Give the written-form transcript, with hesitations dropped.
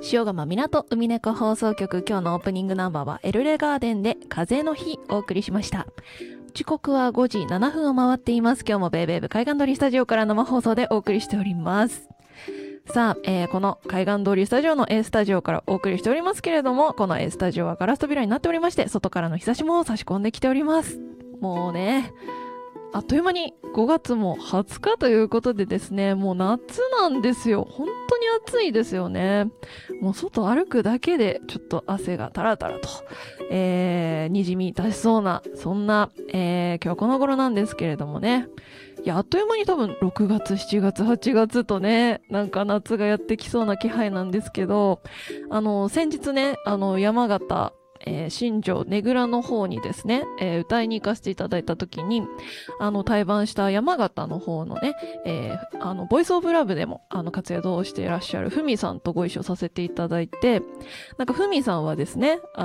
塩釜港海猫放送局、今日のオープニングナンバーはエルレガーデンで風の日お送りしました。時刻は5時7分を回っています。今日もベイベーブ海岸通りスタジオから生放送でお送りしております。さあ、この海岸通りスタジオの A スタジオからお送りしておりますけれども、この A スタジオはガラス扉になっておりまして、外からの日差しも差し込んできております。もうね、あっという間に5月も20日ということでですね、もう夏なんですよ。本当に暑いですよね。もう外歩くだけでちょっと汗がタラタラと、にじみ出しそうな、そんな、今日この頃なんですけれどもね。いや、あっという間に多分6月、7月、8月とね、なんか夏がやってきそうな気配なんですけど、先日ね、山形、新庄ねぐらの方にですね、歌いに行かせていただいた時に対バンした山形の方のね、ボイスオブラブでも活躍をしていらっしゃるふみさんとご一緒させていただいて、なんかふみさんはですね